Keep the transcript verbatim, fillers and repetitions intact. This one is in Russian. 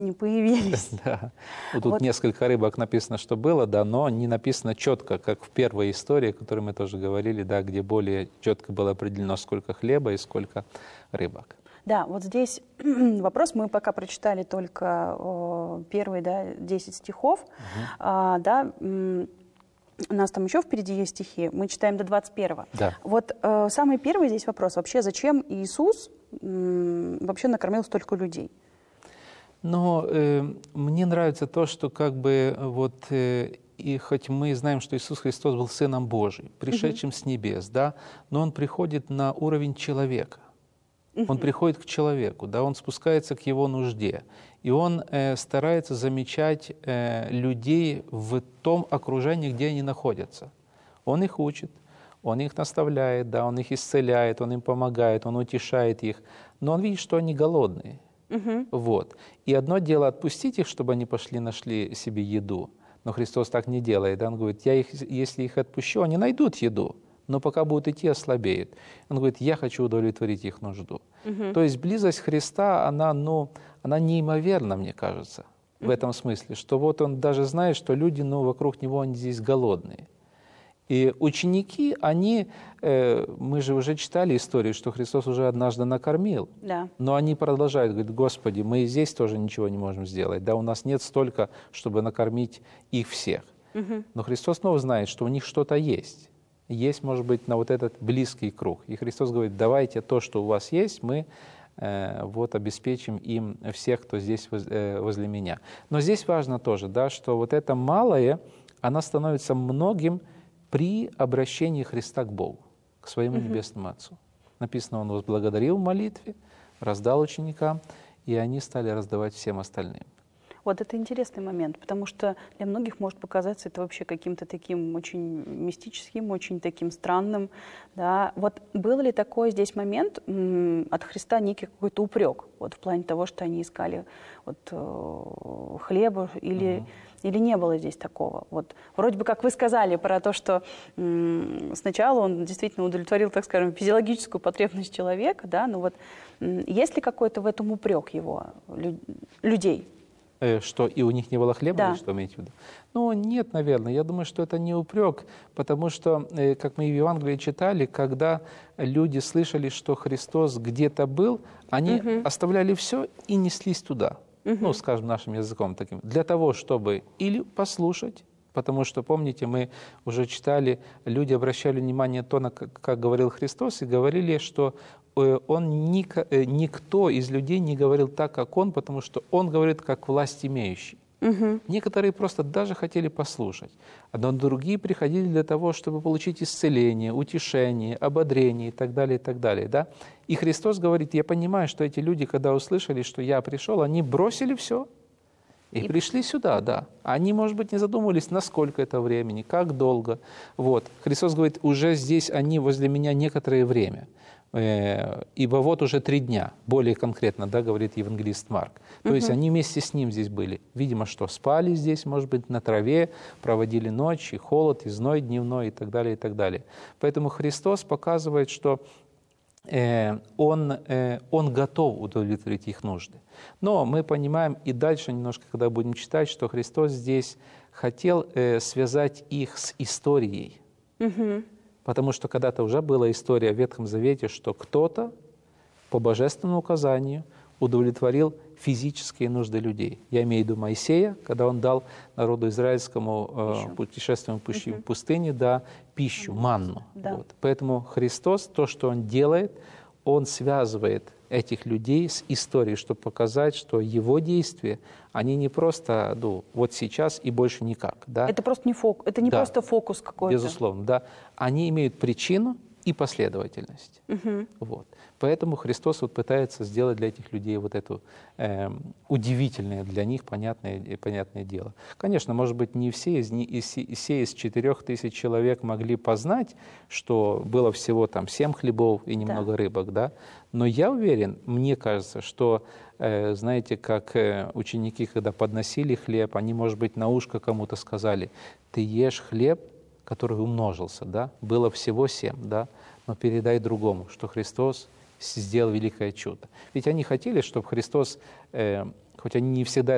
не появились. Да. Вот тут Вот. несколько рыбок написано, что было, да, но не написано четко, как в первой истории, о которой мы тоже говорили, да, где более четко было определено, сколько хлеба и сколько рыбок. Да, вот здесь вопрос, мы пока прочитали только о, первые, да, десять стихов, Угу. а, да, м, у нас там еще впереди есть стихи, мы читаем до двадцать первого. Да. Вот э, самый первый здесь вопрос, вообще зачем Иисус м, вообще накормил столько людей? Но э, мне нравится то, что как бы вот, э, и хоть мы знаем, что Иисус Христос был Сыном Божиим, пришедшим Мгм. с небес, да, но Он приходит на уровень человека. Он Мгм. приходит к человеку, да, Он спускается к его нужде, и Он э, старается замечать э, людей в том окружении, где они находятся. Он их учит, Он их наставляет, да, Он их исцеляет, Он им помогает, Он утешает их, но Он видит, что они голодные. Мгм. Вот. И одно дело отпустить их, чтобы они пошли, нашли себе еду. Но Христос так не делает. Да? Он говорит, я их, если их отпущу, они найдут еду, но пока будут идти, ослабеют. Он говорит, я хочу удовлетворить их нужду. Мгм. То есть близость Христа, она, ну, она неимоверна, мне кажется, в этом смысле, что вот Он даже знает, что люди, ну, вокруг Него, они здесь голодные. И ученики, они, э, мы же уже читали историю, что Христос уже однажды накормил, Да. но они продолжают, говорят, Господи, мы и здесь тоже ничего не можем сделать, да, у нас нет столько, чтобы накормить их всех. Мгм. Но Христос снова знает, что у них что-то есть, есть, может быть, на вот этот близкий круг. И Христос говорит, давайте то, что у вас есть, мы э, вот обеспечим им всех, кто здесь воз, э, возле меня. Но здесь важно тоже, да, что вот это малое, оно становится многим при обращении Христа к Богу, к своему Мгм. Небесному Отцу. Написано, Он возблагодарил в молитве, раздал ученикам, и они стали раздавать всем остальным. Вот это интересный момент, потому что для многих может показаться это вообще каким-то таким очень мистическим, очень таким странным. Да. Вот был ли такой здесь момент м, от Христа некий какой-то упрек, вот в плане того, что они искали вот, э, хлеба, или, Мгм. или не было здесь такого? Вот, вроде бы, как вы сказали про то, что м, сначала он действительно удовлетворил, так скажем, физиологическую потребность человека, да, но вот м, есть ли какой-то в этом упрек его, лю- людей? Э, Что, и у них не было хлеба, Да. или что имеете в виду? Ну, нет, наверное. Я думаю, что это не упрек, потому что, э, как мы и в Евангелии читали, когда люди слышали, что Христос где-то был, они Мгм. оставляли все и неслись туда. Мгм. Ну, скажем, нашим языком таким. Для того, чтобы или послушать, потому что, помните, мы уже читали, люди обращали внимание то, на как, как говорил Христос, и говорили, что э, он ника- э, никто из людей не говорил так, как он, потому что он говорит как власть имеющий. Мгм. Некоторые просто даже хотели послушать, но другие приходили для того, чтобы получить исцеление, утешение, ободрение и так далее, и так далее. Да? И Христос говорит, я понимаю, что эти люди, когда услышали, что я пришел, они бросили все и, И- пришли сюда, да. Они, может быть, не задумывались, насколько это времени, как долго. Вот. Христос говорит, уже здесь они возле меня некоторое время. Э, ибо вот уже три дня, более конкретно, да, говорит евангелист Марк. То есть Мгм. они вместе с ним здесь были. Видимо, что спали здесь, может быть, на траве, проводили ночь, и холод, и зной дневной, и так далее, и так далее. Поэтому Христос показывает, что э, он, э, он готов удовлетворить их нужды. Но мы понимаем и дальше немножко, когда будем читать, что Христос здесь хотел э, связать их с историей. Мгм. Потому что когда-то уже была история в Ветхом Завете, что кто-то по божественному указанию удовлетворил физические нужды людей. Я имею в виду Моисея, когда он дал народу израильскому, э, Пищу. путешествующему в Мгм. пустыне, да, пищу, манну. Да. Вот. Поэтому Христос, то, что Он делает, Он связывает этих людей с историей, чтобы показать, что Его действия, они не просто, ну, вот сейчас и больше никак. Да? Это просто не фокус, это не Да. просто фокус какой-то. Безусловно, да. Они имеют причину и последовательность. Мгм. Вот. Поэтому Христос вот пытается сделать для этих людей вот это эм, удивительное для них понятное, э, понятное дело. Конечно, может быть, не все из, не, из, се- все из четырех тысяч человек могли познать, что было всего там семь хлебов и немного рыбок, да? Но я уверен, мне кажется, что, э, знаете, как э, ученики, когда подносили хлеб, они, может быть, на ушко кому-то сказали, ты ешь хлеб, который умножился, да? Было всего семь, да? Но передай другому, что Христос сделал великое чудо. Ведь они хотели, чтобы Христос, э, хоть они не всегда